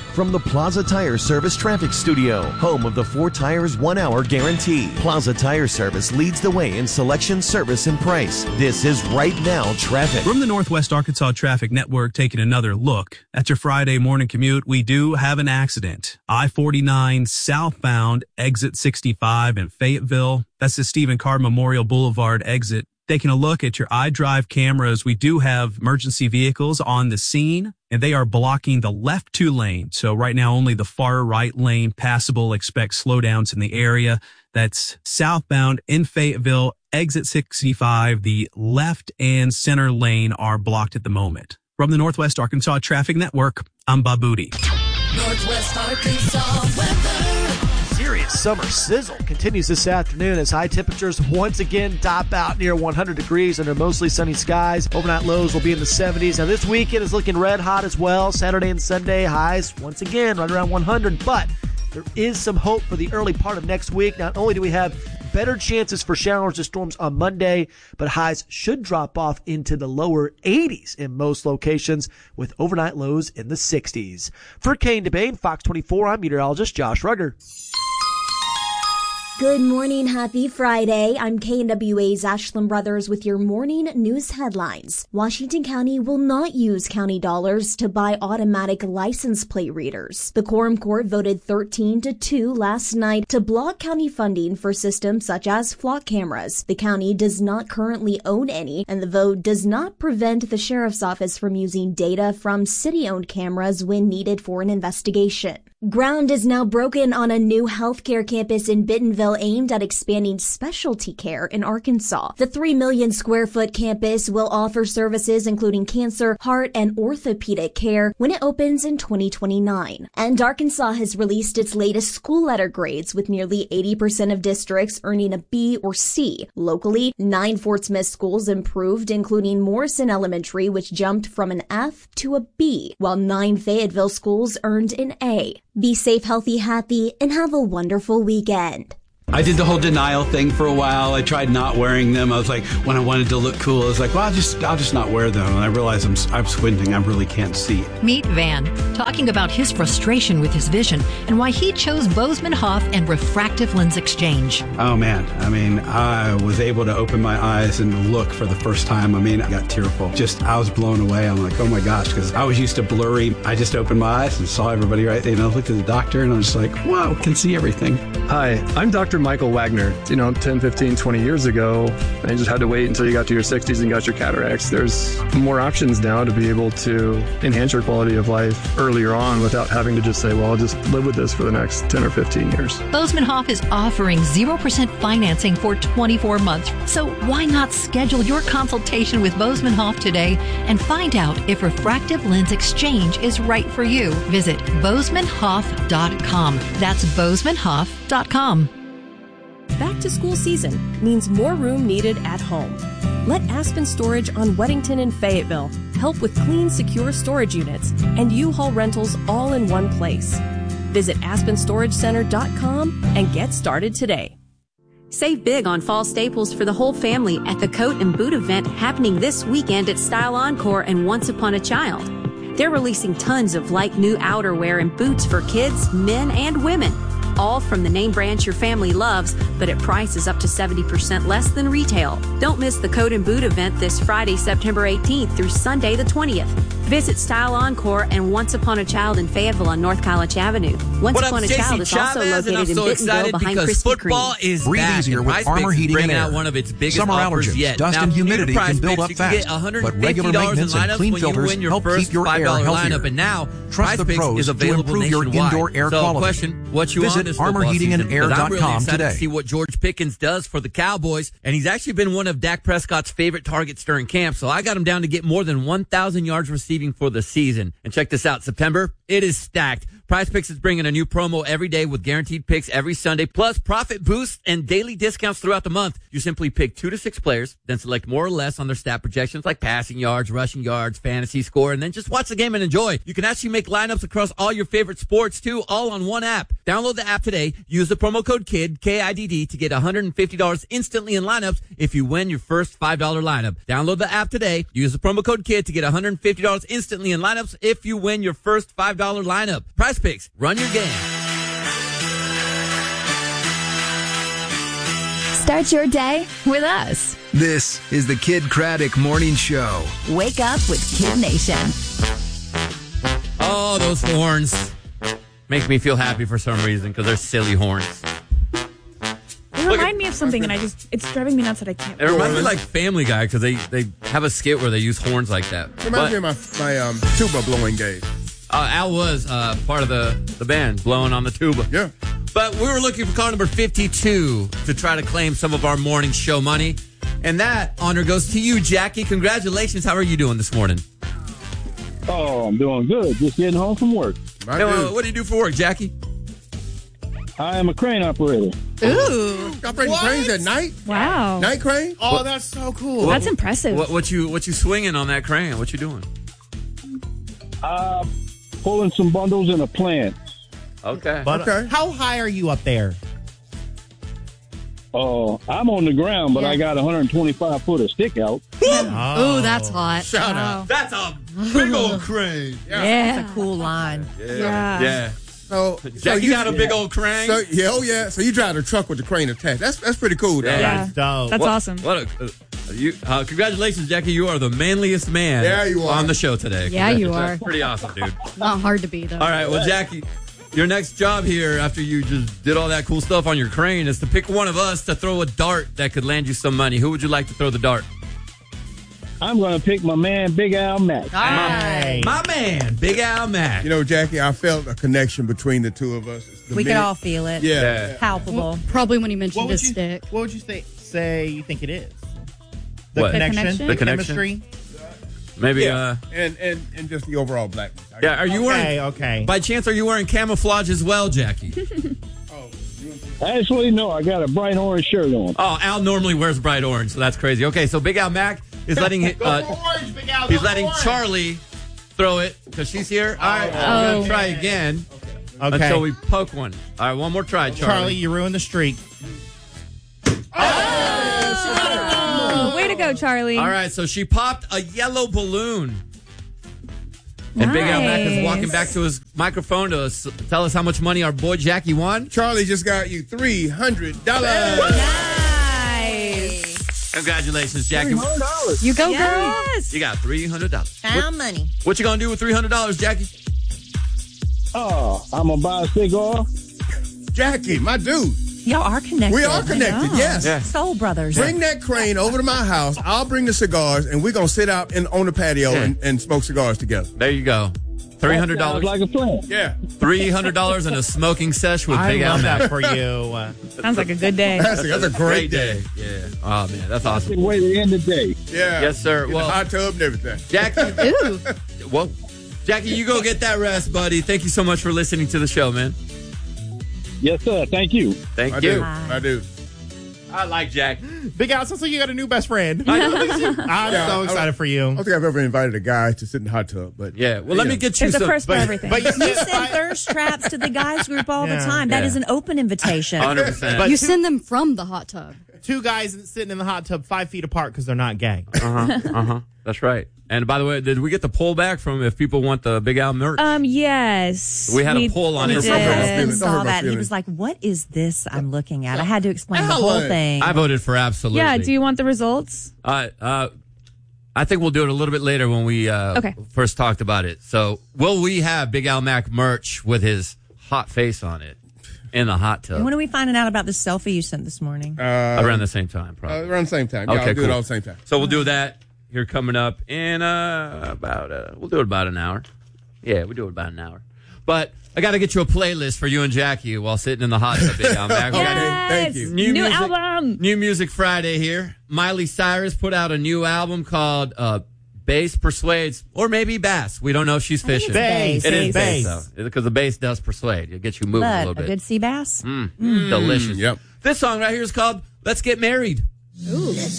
from the Plaza Tire Service Traffic Studio, home of the 4 tires 1 hour guarantee. Plaza Tire Service leads the way in selection, service, and price. This is Right Now Traffic. From the Northwest Arkansas Traffic Network, taking another look at your Friday morning commute, we do have an accident. I-49 southbound, exit 65 in Fayetteville. That's the Stephen Card Memorial Boulevard exit. Taking a look at your iDrive cameras, we do have emergency vehicles on the scene, and they are blocking the left 2 lanes. So right now, only the far right lane passable. Expect slowdowns in the area. That's southbound in Fayetteville, exit 65. The left and center lane are blocked at the moment. From the Northwest Arkansas Traffic Network, I'm Bob Booty. Northwest Arkansas weather. Serious summer sizzle continues this afternoon as high temperatures once again top out near 100 degrees under mostly sunny skies. Overnight lows will be in the 70s. Now this weekend is looking red hot as well. Saturday and Sunday highs once again right around 100, but there is some hope for the early part of next week. Not only do we have better chances for showers and storms on Monday, but highs should drop off into the lower 80s in most locations with overnight lows in the 60s. For Kane DeBane, Fox 24, I'm meteorologist Josh Rugger. Good morning, happy Friday. I'm KNWA's Ashlyn Brothers with your morning news headlines. Washington County will not use county dollars to buy automatic license plate readers. The Quorum Court voted 13-2 last night to block county funding for systems such as flock cameras. The county does not currently own any, and the vote does not prevent the sheriff's office from using data from city-owned cameras when needed for an investigation. Ground is now broken on a new healthcare campus in Bentonville aimed at expanding specialty care in Arkansas. The 3 million square foot campus will offer services including cancer, heart, and orthopedic care when it opens in 2029. And Arkansas has released its latest school letter grades with nearly 80% of districts earning a B or C. Locally, 9 Fort Smith schools improved, including Morrison Elementary, which jumped from an F to a B, while 9 Fayetteville schools earned an A. Be safe, healthy, happy, and have a wonderful weekend. I did the whole denial thing for a while. I tried not wearing them. I was like, when I wanted to look cool, I was like, well, I'll just not wear them. And I realized I'm squinting. I really can't see. Meet Van, talking about his frustration with his vision and why he chose Bozeman Hoff and refractive lens exchange. Oh, man. I mean, I was able to open my eyes and look for the first time. I mean, I got tearful. I was blown away. I'm like, oh, my gosh, because I was used to blurry. I just opened my eyes and saw everybody right there. And I looked at the doctor, and I was just like, wow, I can see everything. Hi, I'm Dr. Michael Wagner. 10, 15, 20 years ago, and you just had to wait until you got to your 60s and got your cataracts. There's more options now to be able to enhance your quality of life earlier on without having to just say, well, I'll just live with this for the next 10 or 15 years. Bozeman Hoff is offering 0% financing for 24 months. So why not schedule your consultation with Bozeman Hoff today and find out if refractive lens exchange is right for you? Visit BozemanHoff.com. That's BozemanHoff.com. Back to school season means more room needed at home. Let Aspen Storage on Weddington and Fayetteville help with clean, secure storage units and U-Haul rentals all in one place. Visit AspenStorageCenter.com and get started today. Save big on fall staples for the whole family at the Coat and Boot event happening this weekend at Style Encore and Once Upon a Child. They're releasing tons of like new outerwear and boots for kids, men, and women. All from the name brands your family loves, but at prices up to 70% less than retail. Don't miss the Coat and Boot event this Friday, September 18th through Sunday the 20th. Visit Style Encore and Once Upon a Child in Fayetteville on North College Avenue. Once Upon a Child is also located in Bentonville behind Krispy football Kreme. is breathe easier with Armor Heating and Air. One of its biggest Summer allergens, yet. dust now, and humidity can build up fast, but regular maintenance and clean filters help keep your air healthier. Lineup. And now, trust the pros is available to improve your indoor air quality. Question, what you Visit ArmorHeatingandAir.com I'm really excited today. to see what George Pickens does for the Cowboys, and he's actually been one of Dak Prescott's favorite targets during camp, so I got him down to get more than 1,000 yards receiving for the season. And check this out, September, it is stacked. Prize Picks is bringing a new promo every day with guaranteed picks every Sunday, plus profit boosts and daily discounts throughout the month. You simply pick 2 to 6 players, then select more or less on their stat projections like passing yards, rushing yards, fantasy score, and then just watch the game and enjoy. You can actually make lineups across all your favorite sports too, all on one app. Download the app today. Use the promo code KID, K-I-D-D, to get $150 instantly in lineups if you win your first $5 lineup. Download the app today. Use the promo code KID to get $150 instantly in lineups if you win your first $5 lineup. Prize Picks. Run your game. Start your day with us. This is the Kid Craddock Morning Show. Wake up with Kid Nation. Oh, those horns make me feel happy for some reason because they're silly horns. They remind me of something, and it's driving me nuts that I can't. It reminds me like Family Guy because they have a skit where they use horns like that. It reminds me of my tuba blowing game. Al was part of the band blowing on the tuba. Yeah. But we were looking for call number 52 to try to claim some of our morning show money. And that honor goes to you, Jackie. Congratulations. How are you doing this morning? Oh, I'm doing good. Just getting home from work. What do you do for work, Jackie? I am a crane operator. Ooh. Operating cranes at night? Wow. Night crane? Oh, that's so cool. That's impressive. What you swinging on that crane? What you doing? Pulling some bundles in a plant. Okay. Okay. How high are you up there? Oh, I'm on the ground, but I got 125 foot of stick out. Ooh, that's hot. Shout out. That's a big old crane. Yeah. That's a cool line. Yeah. So you got a big old crane? So you drive a truck with the crane attached. That's pretty cool, dog. Yeah. That's dope. That's awesome. Congratulations, Jackie. You are the manliest man on the show today. Yeah, you are. That's pretty awesome, dude. Not hard to beat, though. All right, well, Jackie, your next job here after you just did all that cool stuff on your crane is to pick one of us to throw a dart that could land you some money. Who would you like to throw the dart? I'm going to pick my man, Big Al Mack. My man, Big Al Mack. You know, Jackie, I felt a connection between the two of us. We could all feel it. Yeah. Palpable. Well, probably when he mentioned his stick. What would you say you think it is? The What? connection? The connection? Chemistry? Maybe, and just the overall blackness. Yeah, are you wearing... Okay. By chance, are you wearing camouflage as well, Jackie? Actually, no. I got a bright orange shirt on. Oh, Al normally wears bright orange, so that's crazy. Okay, so Big Al Mack is letting Big Al, he's letting Charlie throw it because she's here. All right, we're going to try again until we poke one. All right, one more try, Charlie. Charlie, you ruined the streak. Way to go, Charlie. All right, so she popped a yellow balloon. And Big Al Mack is walking back to his microphone to tell us how much money our boy Jackie won. Charlie just got you $300. Nice. Congratulations, Jackie. $300. You go, girl. Yes. You got $300. Found money. What you going to do with $300, Jackie? Oh, I'm going to buy a cigar. Jackie, my dude. Y'all are connected. We are connected, yes. Yeah. Soul brothers. Bring that crane over to my house. I'll bring the cigars, and we're going to sit out on the patio and smoke cigars together. There you go. $300. Sounds like a plan. Yeah. $300 and a smoking sesh with Big Al Mack. that for you. Sounds like a good day. That's a great day. Yeah. Oh, man, that's awesome. Good way to end the day. Yeah. Yes, sir. In the hot tub and everything. Jackie. Ooh. Well, Jackie, you go get that rest, buddy. Thank you so much for listening to the show, man. Yes, sir. Thank you. Thank you. I do. I like Jack. Big Al, sounds like you got a new best friend. I know. I'm so excited for you. I don't think I've ever invited a guy to sit in the hot tub, but yeah. Well, let me get you There's some. a first for everything. But You send thirst traps to the guys group all the time. That is an open invitation. 100%. But you send them from the hot tub. Two guys sitting in the hot tub 5 feet apart because they're not gay. That's right. And by the way, did we get the poll back from if people want the Big Al merch? Yes. We had a poll on My Instagram. husband saw that. He was like, "What is this I'm looking at?" I had to explain the whole thing. I voted for absolutely. Yeah. Do you want the results? I think we'll do it a little bit later when we first talked about it. So, will we have Big Al Mack merch with his hot face on it in the hot tub? And when are we finding out about the selfie you sent this morning? Around the same time, probably. Around the same time. Yeah, Okay, I'll do it cool. all at the same time. So we'll do that here coming up in we'll do it about an hour. Yeah, we'll do it about an hour. But I got to get you a playlist for you and Jackie while sitting in the hot tub. Big Al Mack. Thank you. New album. New Music Friday here. Miley Cyrus put out a new album called Bass Persuades, or maybe Bass. We don't know if she's fishing. Bass. It is Bass. bass, though, because the bass does persuade. It gets you moving a little But a bit. good sea bass? Delicious. Yep. This song right here is called Let's Get Married. Ooh.